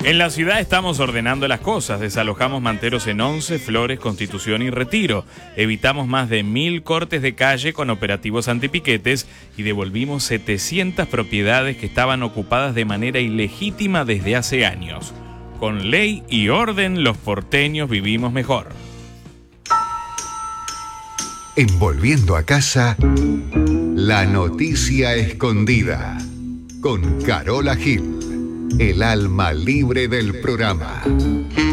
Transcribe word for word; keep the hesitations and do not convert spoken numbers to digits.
En la ciudad estamos ordenando las cosas. Desalojamos manteros en Once, Flores, Constitución y Retiro. Evitamos más de mil cortes de calle con operativos antipiquetes y devolvimos setecientas propiedades que estaban ocupadas de manera ilegítima desde hace años. Con ley y orden, los porteños vivimos mejor. En Volviendo a Casa, la noticia escondida. Con Carola Gil, el alma libre del programa.